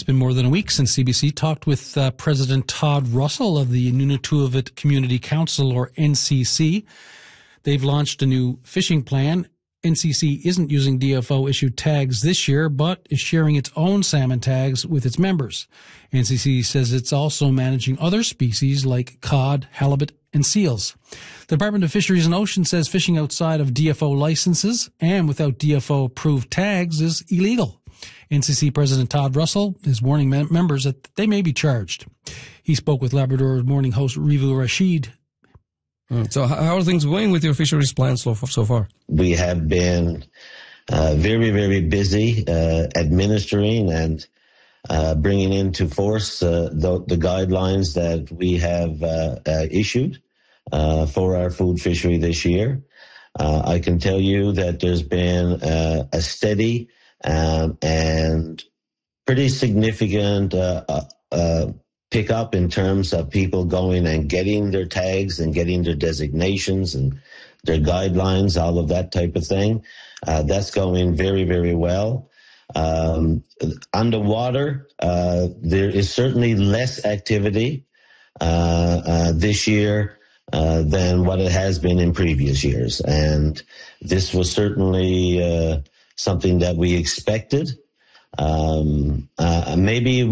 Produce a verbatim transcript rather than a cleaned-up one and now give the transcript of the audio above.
been more than a week since C B C talked with uh, President Todd Russell of the Nunatuavut Community Council, or N C C. They've launched a new fishing plan. N C C isn't using D F O-issued tags this year, but is sharing its own salmon tags with its members. N C C says it's also managing other species like cod, halibut, and seals. The Department of Fisheries and Oceans says fishing outside of D F O licenses and without D F O-approved tags is illegal. N C C President Todd Russell is warning mem- members that they may be charged. He spoke with Labrador morning host Rivu Rashid. So how are things going with your fisheries plan so far? So far? We have been uh, very, very busy uh, administering and uh, bringing into force uh, the, the guidelines that we have uh, uh, issued uh, for our food fishery this year. Uh, I can tell you that there's been uh, a steady um, and pretty significant uh, uh, pick up in terms of people going and getting their tags and getting their designations and their guidelines, all of that type of thing. Uh, that's going very, very well. Um, underwater, uh, there is certainly less activity uh, uh, this year uh, than what it has been in previous years. And this was certainly uh, something that we expected. Um, uh, maybe